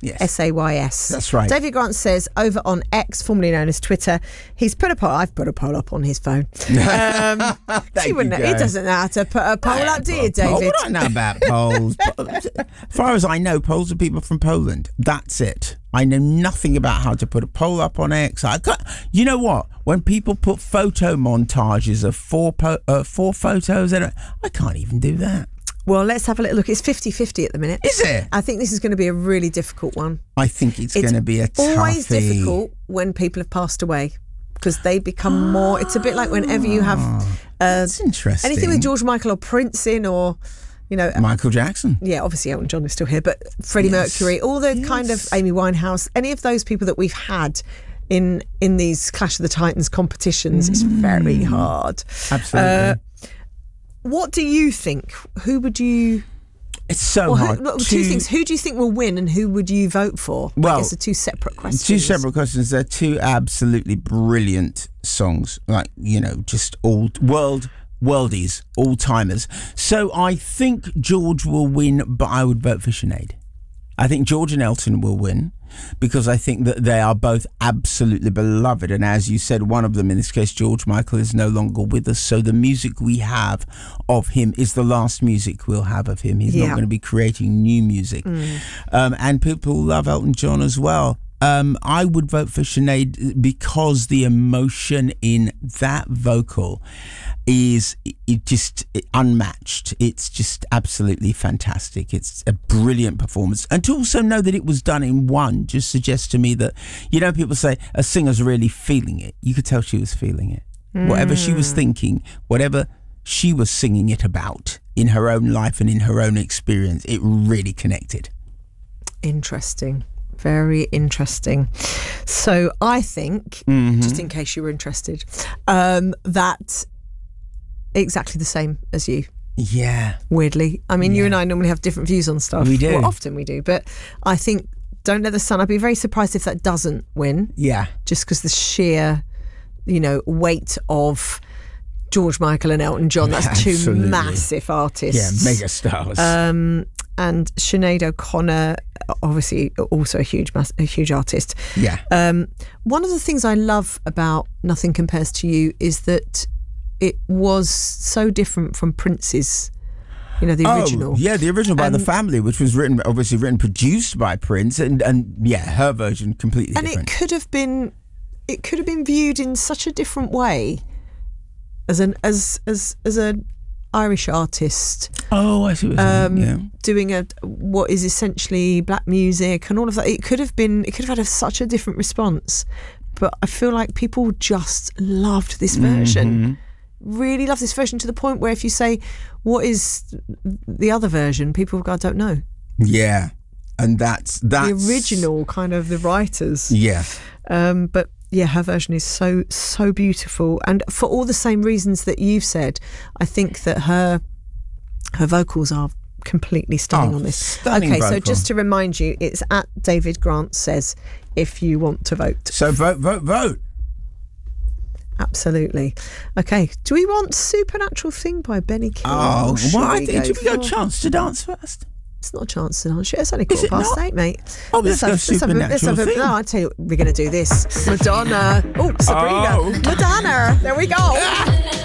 Yes. SAYS. That's right. David Grant says over on X, formerly known as Twitter, he's put a poll. I've put a poll up on his phone. He doesn't know how to put a poll up, do you, David? What do I know about polls? As far as I know, polls are people from Poland. That's it. I know nothing about how to put a poll up on X. You know what? When people put photo montages of four photos, I can't even do that. Well, let's have a little look. It's 50-50 at the minute. Is it? I think this is going to be a really difficult one. I think it's going to be a toughie. It's always difficult when people have passed away because they become more... It's a bit like whenever you have... That's interesting. Anything with George Michael or Prince in or... Michael Jackson. Yeah, obviously Elton John is still here, but Freddie Mercury, all the kind of Amy Winehouse, any of those people that we've had in these Clash of the Titans competitions, it's very hard. Absolutely. What do you think? Who would you... It's so hard. Two things. Who do you think will win and who would you vote for? Well, I guess they're two separate questions. Two separate questions. They're two absolutely brilliant songs. Just worldies, all-timers. So I think George will win, but I would vote for Sinead. I think George and Elton will win because I think that they are both absolutely beloved. And as you said, one of them, in this case, George Michael, is no longer with us. So the music we have of him is the last music we'll have of him. He's not going to be creating new music. And people love Elton John as well. I would vote for Sinead because the emotion in that vocal is just unmatched. It's just absolutely fantastic. It's a brilliant performance. And to also know that it was done in one just suggests to me that, people say a singer's really feeling it. You could tell she was feeling it. Whatever she was thinking, whatever she was singing it about in her own life and in her own experience, it really connected. Interesting. Very interesting. So I think, just in case you were interested, that exactly the same as you. Yeah. Weirdly. I mean, you and I normally have different views on stuff. We do. Well, often we do. But I think Don't Let the Sun, I'd be very surprised if that doesn't win. Yeah. Just because the sheer, weight of George Michael and Elton John, that's two massive artists. Yeah, mega stars. And Sinead O'Connor, obviously also a huge artist. Yeah. One of the things I love about Nothing Compares to You is that it was so different from Prince's, the original. Yeah, the original by The Family, which was produced by Prince, and her version completely different. And it could have been viewed in such a different way as an Irish artist. Oh, I see what you're saying. Doing what is essentially black music and all of that. It could have had such a different response, but I feel like people just loved this version. Really love this version to the point where if you say, what is the other version, people will go, I don't know. Yeah. And that's the original kind of the writers. Yeah. But yeah, her version is so beautiful, and for all the same reasons that you've said, I think that her vocals are completely stunning on this. Okay, vocal. So just to remind you, it's at David Grant Says if you want to vote. So vote. Absolutely. Okay, do we want Supernatural Thing by Benny King? Oh, I think should we go Chance to Dance first? It's not a chance to dance. It's only 8:15, mate. Oh, let's go Supernatural Thing. No, I tell you, we're going to do this. Madonna. Oh, Sabrina. Madonna. There we go.